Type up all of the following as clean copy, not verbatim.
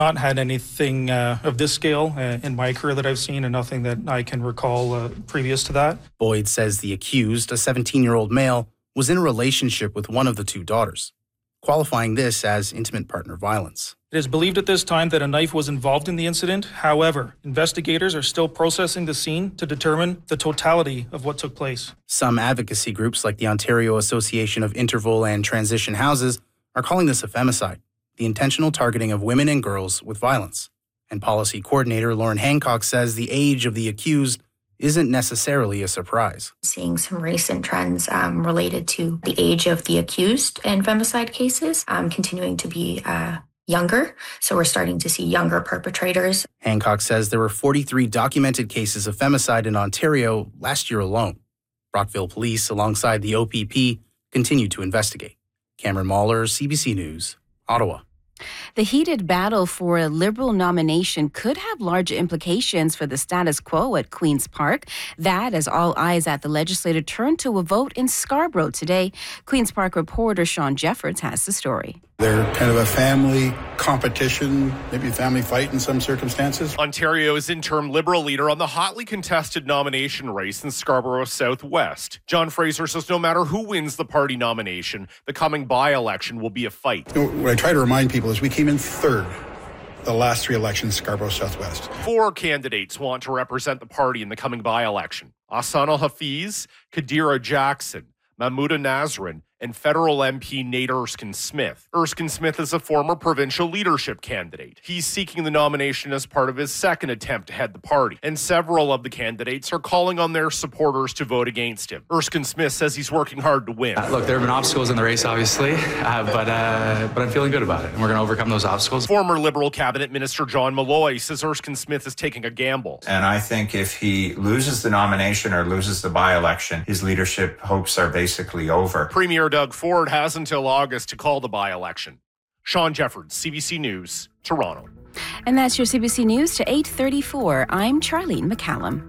Not had anything of this scale in my career that I've seen, and nothing that I can recall previous to that. Boyd says the accused, a 17-year-old male, was in a relationship with one of the two daughters, qualifying this as intimate partner violence. It is believed at this time that a knife was involved in the incident. However, investigators are still processing the scene to determine the totality of what took place. Some advocacy groups like the Ontario Association of Interval and Transition Houses are calling this a femicide, the intentional targeting of women and girls with violence. And policy coordinator Lauren Hancock says the age of the accused isn't necessarily a surprise. Seeing some recent trends related to the age of the accused in femicide cases continuing to be younger. So we're starting to see younger perpetrators. Hancock says there were 43 documented cases of femicide in Ontario last year alone. Brockville Police, alongside the OPP, continue to investigate. Cameron Mahler, CBC News, Ottawa. The heated battle for a Liberal nomination could have large implications for the status quo at Queen's Park. That as all eyes at the legislature turn to a vote in Scarborough today. Queen's Park reporter Sean Jeffords has the story. They're kind of a family competition, maybe a family fight in some circumstances. Ontario's interim Liberal leader on the hotly contested nomination race in Scarborough Southwest. John Fraser says no matter who wins the party nomination, the coming by-election will be a fight. What I try to remind people is we came in third the last three elections in Scarborough Southwest. 4 candidates want to represent the party in the coming by-election. Ahsan Al-Hafiz, Kadira Jackson, Mahmouda Nasrin, and federal MP Nate Erskine-Smith. Erskine-Smith is a former provincial leadership candidate. He's seeking the nomination as part of his second attempt to head the party, and several of the candidates are calling on their supporters to vote against him. Erskine-Smith says he's working hard to win. Look, there have been obstacles in the race, obviously, but I'm feeling good about it, and we're going to overcome those obstacles. Former Liberal Cabinet Minister John Malloy says Erskine-Smith is taking a gamble. And I think if he loses the nomination or loses the by-election, his leadership hopes are basically over. Premier Doug Ford has until August to call the by-election. Sean Jeffords, CBC News, Toronto. And that's your CBC News to 8:34. I'm Charlene McCallum.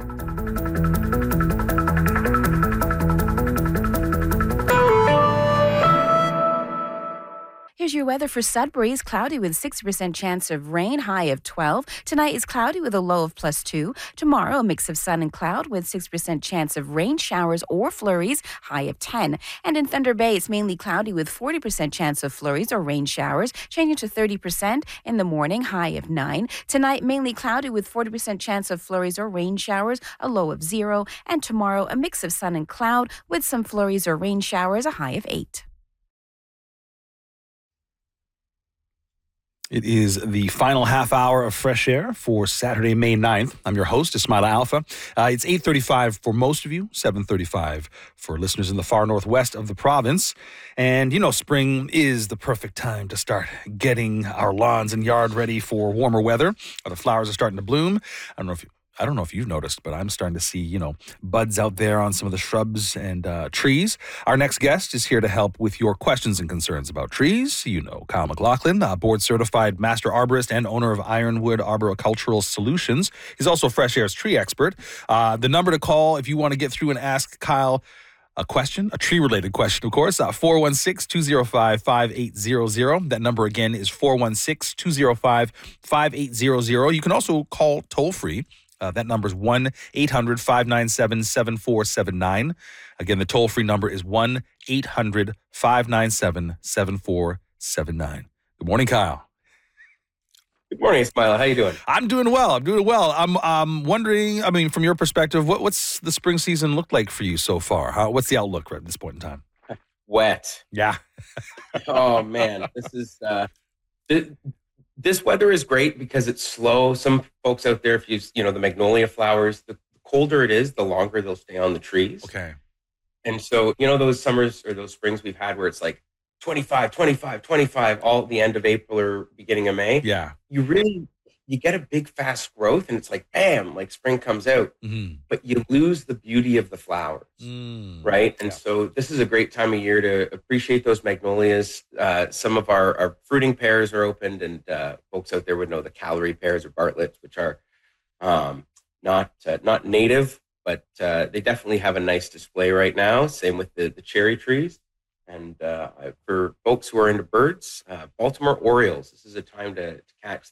Here's your weather for Sudbury. It's cloudy with 60% chance of rain, high of 12. Tonight is cloudy with a low of +2. Tomorrow, a mix of sun and cloud with 6% chance of rain showers or flurries, high of 10. And in Thunder Bay, it's mainly cloudy with 40% chance of flurries or rain showers, changing to 30% in the morning, high of 9. Tonight, mainly cloudy with 40% chance of flurries or rain showers, a low of 0. And tomorrow, a mix of sun and cloud with some flurries or rain showers, a high of 8. It is the final half hour of Fresh Air for Saturday, May 9th. I'm your host, Ismaila Alpha. It's 8:35 for most of you, 7:35 for listeners in the far northwest of the province. And, you know, spring is the perfect time to start getting our lawns and yard ready for warmer weather. The flowers are starting to bloom. I don't know if you've noticed, but I'm starting to see, buds out there on some of the shrubs and trees. Our next guest is here to help with your questions and concerns about trees. Kyle McLaughlin, board-certified master arborist and owner of Ironwood Arboricultural Solutions. He's also Fresh Air's tree expert. The number to call if you want to get through and ask Kyle a question, a tree-related question, of course, 416-205-5800. That number again is 416-205-5800. You can also call toll-free. That number is 1-800-597-7479. Again, the toll-free number is 1-800-597-7479. Good morning, Kyle. Good morning, Ismaila. How you doing? I'm doing well. I'm wondering, from your perspective, what's the spring season look like for you so far? What's the outlook at this point in time? Wet. Yeah. Oh, man. This weather is great because it's slow. Some folks out there, if the magnolia flowers, the colder it is, the longer they'll stay on the trees. Okay. And so, those summers or those springs we've had where it's like 25, 25, 25, all at the end of April or beginning of May. Yeah. You get a big, fast growth and it's like, bam, like spring comes out, but you lose the beauty of the flowers, right? And so this is a great time of year to appreciate those magnolias. Some of our fruiting pears are opened, and folks out there would know the Callery pears or Bartlett's, which are not native, but they definitely have a nice display right now. Same with the cherry trees. And for folks who are into birds, Baltimore Orioles, this is a time to catch